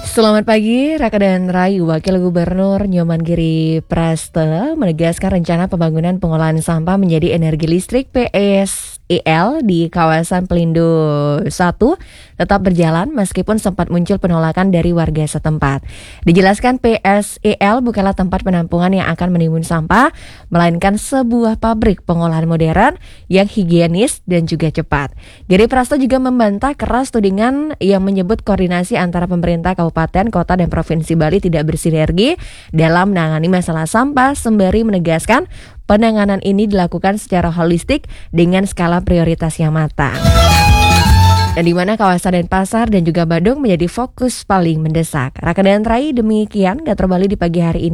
Selamat pagi, Raka dan Rayu. Wakil Gubernur Nyoman Giri Praste menegaskan rencana pembangunan pengolahan sampah menjadi energi listrik PSEL di kawasan Pelindo 1 tetap berjalan meskipun sempat muncul penolakan dari warga setempat. Dijelaskan PSEL bukanlah tempat penampungan yang akan menimbun sampah, melainkan sebuah pabrik pengolahan modern yang higienis dan juga cepat. Giri Praste juga membantah keras tudingan yang menyebut koordinasi antara pemerintah kabupaten, kota, dan provinsi Bali tidak bersinergi dalam menangani masalah sampah, sembari menegaskan penanganan ini dilakukan secara holistik dengan skala prioritas yang matang. Dan di mana kawasan Denpasar dan juga Badung menjadi fokus paling mendesak. Raka dan Rai, demikian Gatro Bali di pagi hari ini.